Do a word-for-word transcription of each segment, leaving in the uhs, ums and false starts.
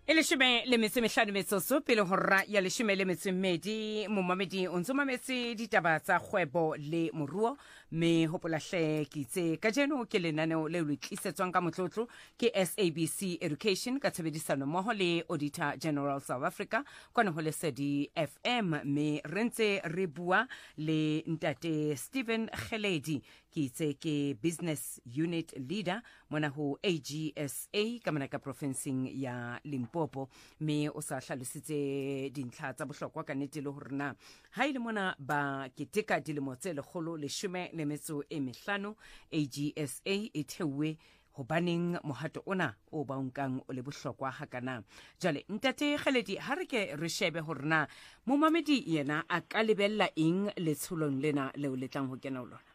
Elishime le metso mehlano metsoso pele horra ya leshime le metso mmedi momamedi o ntse mametse ditaba tsa kgwebo le moruo me hopola hle ke itse ka jeno ke lenaneo le le tlisetswang ka motlotlo ke S A B C Education ka tshebedisano mmoho le Auditor General South Africa kwana ho Lesedi F M me rentse re bua le ntate Stephen Kheledi ke itse ke business unit leader mona ho A G S A ka mana ka provinceng ya Limpopo me o sa hlalositse dintlha tsa bohlokwa ka nnete le hore na ha ile mona ba keteka dilemo tse lekgolo le shome le metso e mehlano A G S A e thewe hobaneng mohato ona o ba unkang o le bohlokwa hakana jale ntate Kheledi ha re ke re shebe hore na momamedi yena a ka lebella eng letsholong lena le o letlang ho kena lona.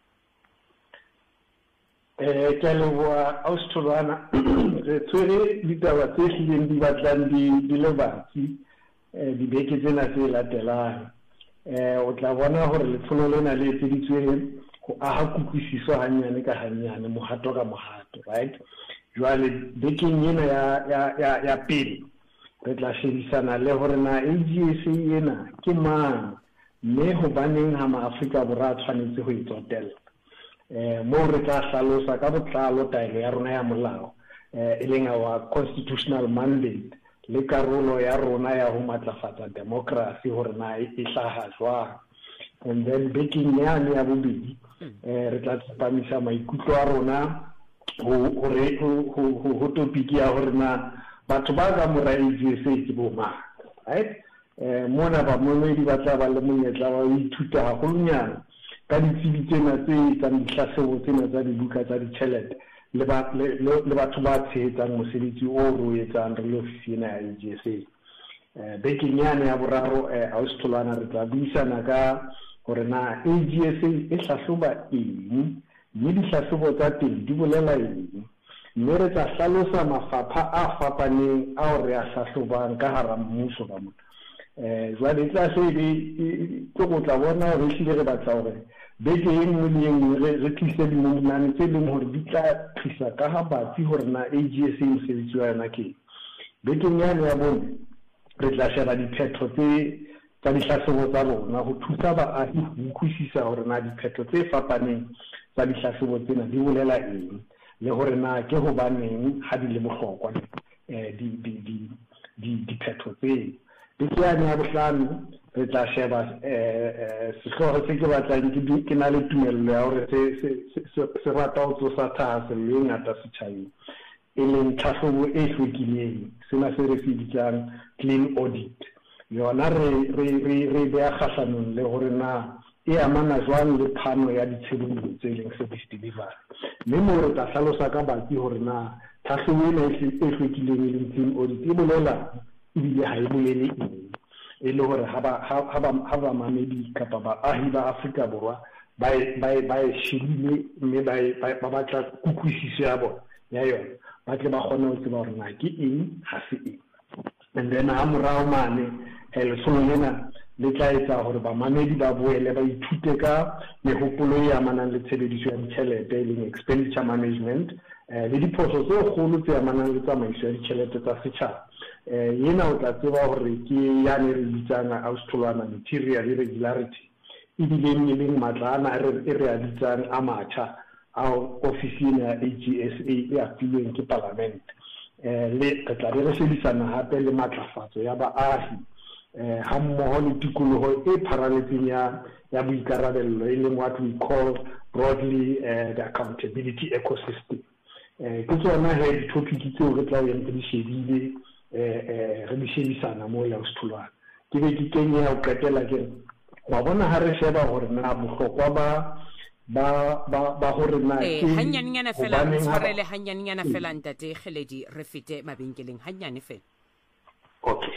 Eh ke leboa Australiana re tswere ditaba tse hlileng di batlang di di le batsi eh di beke tsena tse latelang eh o tla bona hore letsholo lena le etseditsweng go aha kutlwisiso hanyane ka hanyane mohato ka mohato, right? Jwale bekeng ena ya ya ya ya pele re tla shebisana le hore na A G S A ena ke mang mme hobaneng ha maAfrika Borwa a tshwanetse ho itsotella. Eh mo re tla hlalosa ka botlalo taelo ya rona ya molao eh e leng our constitutional mandate le karolo ya rona ya ho matlafatsa democracy hore na e hlaha jwang. And then baking yane ya bobedi eh re tla tsepamisa maikutlo a rona ho ho ho topic ya hore na batho ba ka mora A G S A ke bo mang, right? Eh mona ba momedi ba tla ba le monyetla wa ho ithuta haholo ka ditsebi tsena tse tsa ditlhaselo tsena tsa dibuka tsa ditjhelete le ba le batho ba tshetsang mosebetsi o ro etsang re lo ofisina ya A G S A. Eh bekeng yane ya boraro eh Australiana re tla buisana ka hore na A G S A e hlahloba eng mme dihlahlobo tsa teng di bolela eng mme re tla hlalosa mafapha a fapaneng ao re a hlahlobang ka hara mmuso ka mona. Eh jwale tla se di go go tla bona re hlile re batla hore beke e nngwe le e nngwe re tlise dimonane tse leng hore di tla tlisa ka ha batsi hore na A G S A e sebetsa yana ke bekeng yane ya bone re tla sheba diphetho tse tsa dihlahlobo tsa rona ho thusa baahi ho utlwisisa hore na diphetho tse fapaneng tsa dihlahlobo tsena di bolela eng le hore na ke hobaneng ha di le bohlokwa eh di di di di diphetho tse beke yane ya bohlano re tla sheba eh sehloho se ke batlang ke ke na le tumello ya hore se se rata ho tsosa thase le ngata setjhabeng e leng tlhahlobo e hlwekileng sena se re se bitsang clean audit yona re re re re beya kgahlanong le hore na e amana jwang le phano ya ditshebeletso tse leng service delivery mme mo re tla hlalosa ka batsi hore na tlhahlobo ena e hlwekileng e leng clean audit e bolela ebile ha e bolele eng e le hore ha ba ha ba ha ba mamedi kapa baahi ba Afrika Borwa ba ba ba shebile mme ba ba batla kutlwisiso ya bona ya yona ba tle ba kgone ho tseba hore na ke eng ha se eng. And then ha morao mane le solo lena le tla etsa hore ba mamedi ba boele ba ithute ka mehopolo e amanang le tshebediso ya ditjhelete e leng expenditure management eh le diphoso tse kgolo tse amanang le tsamaiso ya ditjhelete tsa setjhaba. Eh yena o tla tseba hore ke yane re bitsang Australiana material irregularity e dileng e leng matlana e re a bitsang a matjha a ofisine ya A G S A e apilweng ke parliament eh le tla re sebedisana hape le matlafatso ya baahi eh ha mmoho le tikoloho e pharaletseng ya ya boikarabello e leng what we call broadly uh, the accountability ecosystem. Eh ke tsona he topic tseo re tla yeng di shebile eh re di shebisana mo la Australia ke be ke kenya o qetela ke wa bona ha re sheba hore na bohlokwa ba ba ba ba hore na eh hanyanyana fela tshwarele hanyanyana fela ntate Kheledi re fete mabenkeleng hanyane fela. Okay.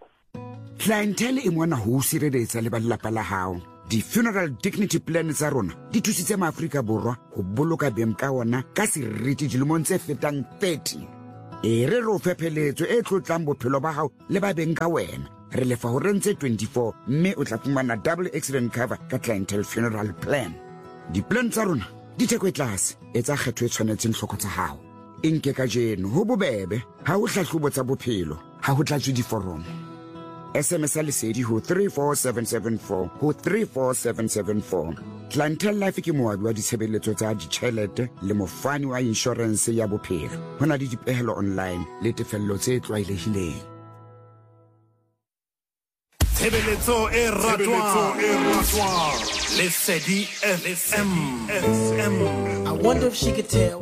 Clientele e mona ho sireletsa le ba lelapa la hao. Di-funeral dignity plan tsa rona di thusitse maAfrika Borwa ho boloka beng ka ona ka seriti dilemong tse fetang thirty. E re ro fepheletso e tlotlang bophelo ba hao le ba beng ka wena. Re lefa ho rentse twenty-four mme o tla fumana double accident cover ka clientele funeral plan. Di-plan tsa rona di theko e tlase e tsa kgetho e tshwanetseng hloko tsa hao. Inke ka jeno ho bobebe ha o hlahlobo tsa bophelo ha ho tlatswe diforomo. S M S a lesedi ho three four seven seven four ho three four seven seven four. Clientele Life ke moabi wa ditshebeletso tsa ditjhelete le mofani wa insurance ya bophelo. Ho na le dipehelo online le tefello tse tlwaelehileng. Tshebeletso e ratwang Lesedi F M. I wonder if she could tell.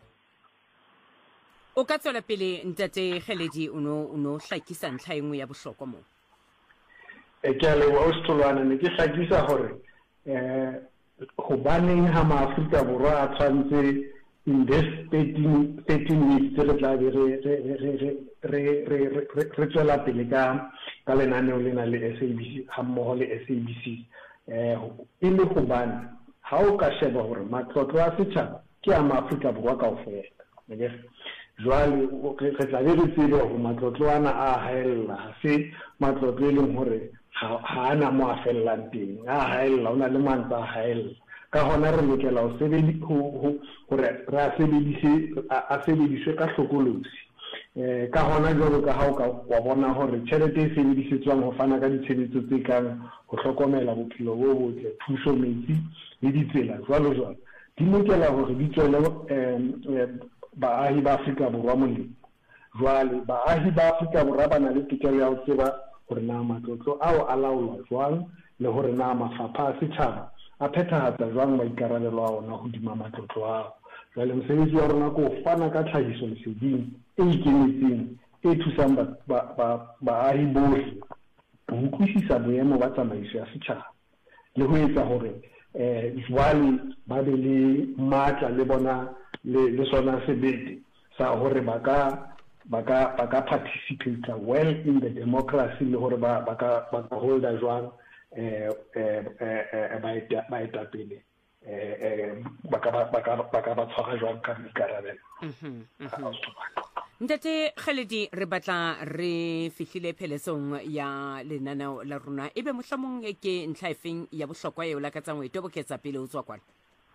O ka tswela pele ntate Kheledi uno uno hlakisa ntlha engwe ya bohlokwa mo. E ke a leboha Austolwana ne ke hlakisa hore eh go baneng ha maAfrika Borwa a tshwantse in this thirteen weeks re tla be re re re re re tswela pele ka ka lenaneo lena le S A B C ha mmoho le S A B C eh e le go bana ha o ka sheba hore matlotlo a setjhaba ke a maAfrika Borwa kaofela ne jwale re tla be re tsebe hore matlotlo ana a haella se matlotlo e leng hore ha ana mo a fellang teng a haella ona le mantsa a haella ka hona re lokela ho sebedi hore ra sebedise a sebediswe ka hlokolosi eh ka hona jwalo ka ha o ka wa bona hore tjhelete e sebedisetswang ho fana ka ditshebetso tse kang ho hlokomela bophelo bo botle thuso metsi le ditsela jwalo jwalo di lokela hore di tswele eh baahi ba Afrika Borwa molemo jwale baahi ba Afrika Borwa ba na le tokelo ya ho tseba hore na matlotlo ao a laolwa jwang le hore na mafapha a setjhaba a phethahatsa jwang maikarabelo a ona hodima matlotlo ao. Jwale mosebetsi wa rona ke ho fana ka tlhahiso leseding e ikemetseng e thusang baahi bohle ho utlwisisa boemo ba tsamaiso ya setjhaba le ho etsa hore eh jwale ba be le matla le bona le sona sebete sa hore ba ka ba ka ba ka participate well in the democracy le hore ba ba ka ba holda jwang eh eh eh ba eta pele eh ba ka ba ka ba ka ba tshwara jwang ka dikarabelo. Mhm. Ntate Kheledi re batla re fihlile phelesong ya lenaneo la rona ebe mohlomong e ke ntlha efeng ya bohlokwa eo la ka tsang ho itoboketsa pele o tswa kwana.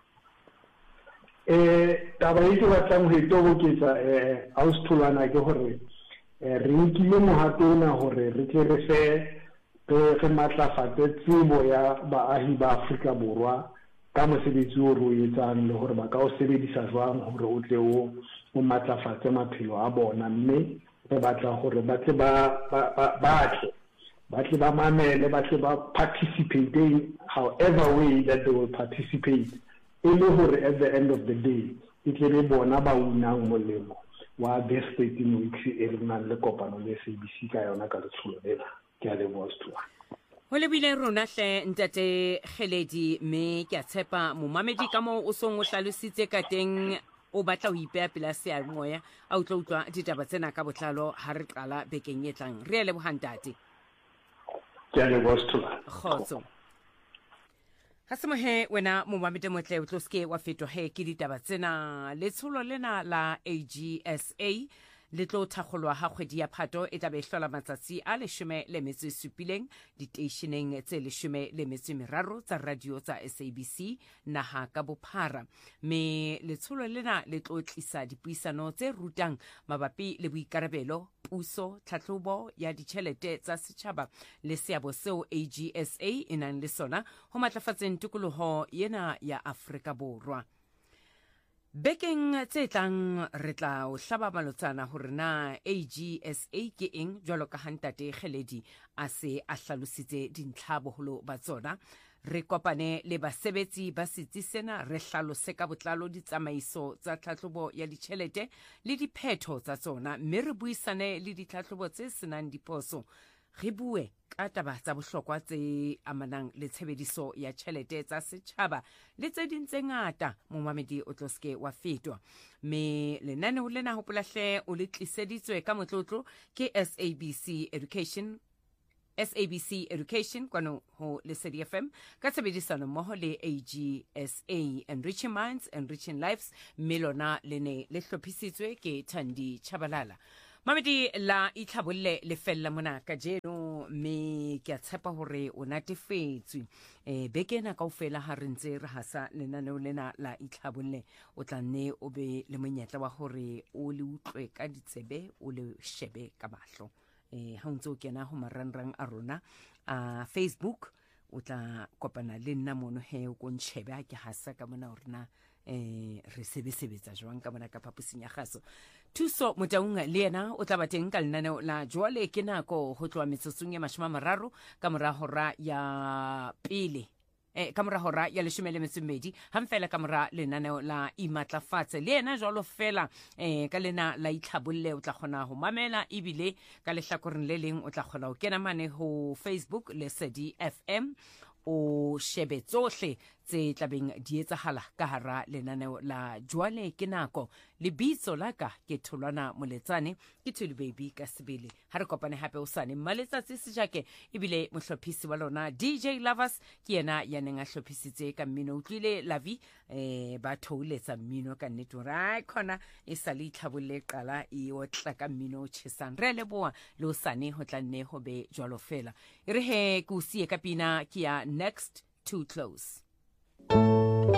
eh taba e ke batlang ho itoboketsa eh Austolwana ke hore re nkile mohato ona hore re tle re fe re matlafatse tsebo ya baahi ba Afrika Borwa ka mosebetsi o ro etsang le hore ba ka o sebedisa jwang hore o tle o o matlafatse maphelo a bona mme re batla hore ba tle ba ba tle ba tle ba mamele ba tle ba participate however way that they will participate e le hore at the end of the day e tle be bona ba unang molemo wa this thirteen weeks e re nang le kopano le S A B C ka yona ka letsholo lena ke a leboha Austria. Ho lebile rona hle ntate Kheledi me ke a tshepa momamedi ka mo o song o hlalositse ka teng o batla ho ipeya pela se a moya a utlo utlwa ditaba tsena ka botlalo ha re qala bekeng e tlang re le bohantate ke a leboha Austria. Khotso ha se mohe wena momamedi motle o tloske wa fetwa he ke ditaba tsena letsholo lena la A G S A le tlo thakgolwa ha kgwedi ya Phato e tla be hlola matsatsi a leshome le metso e supileng diteisheneng tse leshome le metso e meraro tsa radio tsa S A B C naha ka bophara me letsholo lena le tlo tlisa dipuisano tse rutang mabapi le boikarabelo puso tlhatlhobo ya ditjhelete tsa setjhaba le seabo seo A G S A e nang le sona ho matlafatseng tikoloho yena ya Afrika Borwa. Bekeng tse tlang re tla o hlaba malotsana hore na A G S A ke eng jwalo ka hantate Kheledi a se a hlalositse dintlha boholo ba tsona re kopane le basebetsi ba setsi sena re hlalose ka botlalo ditsamaiso tsa tlhatlhobo ya ditjhelete le diphetho tsa tsona mme re buisane le ditlhatlhobo tse senang diphoso re bue ka taba tsa bohlokwa tse amanang le tshebediso ya tjhelete tsa setjhaba le tse ding tse ngata momamedi o tloske wa fetwa me lenaneo lena hopolahle o le tliseditswe ka motlotlo ke S A B C Education S A B C Education kwano ho Lesedi F M ka tshebedisano mmoho le A G S A Enriching Minds Enriching Lives melona le ne le hlophisitswe ke Thandi Chabalala. Mamedi la itlhabolle le fella mona ka jeno me ke a tshepa hore o natefetswe e bekena kaofela ha re ntse re hasa lenaneo lena la itlhabolle o tla nne o be le monyetla wa hore o le utlwe ka ditsebe o le shebe ka mahlo eh ha ntse o kena ho marangrang a rona a Facebook o tla kopana le nna mono he o ko ntshebe ha ke hasa ka mona orna eh re sebesebetsa jwang ka mona ka phaposing ya gaso Thuso Motaunga le yena o tla ba teng ka lenaneo la jwale ke nako ho tloa metsotsong ya mashome a mararo ka mora hora ya pele eh ka mora hora ya leshome le metso e mmedi ha mfela ka mora lenaneo la imatlafatse le yena jwalo fela eh ka lena la itlhabolle o tla khona ho mamela ibile ka lehlakoreng le leng o tla khona ho kena mane ho Facebook Lesedi F M o shebe tsohle tse tlabeng di etsahala ka hara lenaneo la jwale ke nako lebitso la ka ke Tholwana Moletsane ke Thuli baby ka sebele ha re kopane hape o sane maletsatsi se jake ibile mohlophisi wa lona D J Lovers ke yena ya neng a hlophisitse ka mmino utlwile lavi eh ba thouletsa mmino ka netura khona e sale itlhabolle qala e otla ka mmino tshesang re leboa le o sane ho tla nne ho be jwalo fela re he ku sie ka pina ke ya next too close.